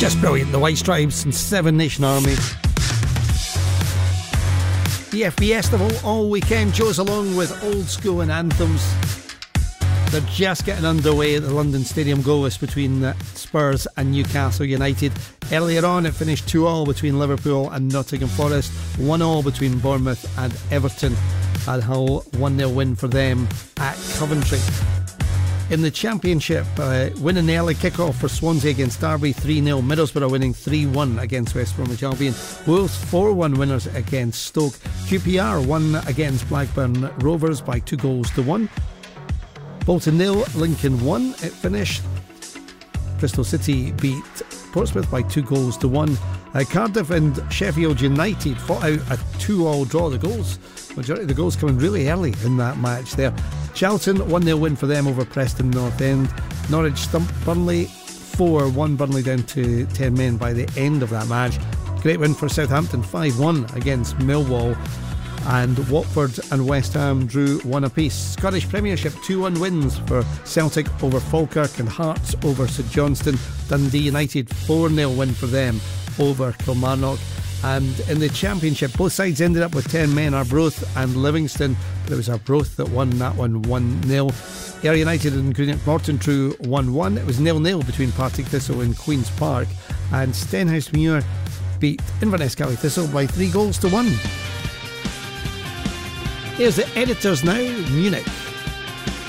Just brilliant. The White Stripes and Seven Nation Army. The FBS Festival all weekend goes along with old school and anthems. They're just getting underway at the London Stadium goalless between Spurs and Newcastle United. Earlier on it finished 2-2 between Liverpool and Nottingham Forest, 1-1 between Bournemouth and Everton, and Hull 1-0 win for them at Coventry. In the Championship, winning the early kick-off for Swansea against Derby, 3-0. Middlesbrough winning 3-1 against West Bromwich Albion. Wolves 4-1 winners against Stoke. QPR won against Blackburn Rovers by 2-1. Bolton 0, Lincoln 1. It finished. Bristol City beat Portsmouth by 2-1. Cardiff and Sheffield United fought out a 2-2 draw. Majority of the goals coming really early in that match there. Charlton 1-0 win for them over Preston North End. Norwich stumped Burnley 4-1. Burnley down to 10 men by the end of that match. Great win for Southampton 5-1 against Millwall. And Watford and West Ham drew 1 apiece. Scottish Premiership 2-1 wins for Celtic over Falkirk and Hearts over St Johnstone. Dundee United 4-0 win for them over Kilmarnock. And in the Championship, both sides ended up with 10 men, Arbroath and Livingston, but it was Arbroath that won that one 1-0. Ayr United and Greenock Morton drew 1-1. It was 0-0 between Partick Thistle and Queen's Park, and Stenhousemuir beat Inverness County Thistle by 3-1. Here's the Editors now, Munich.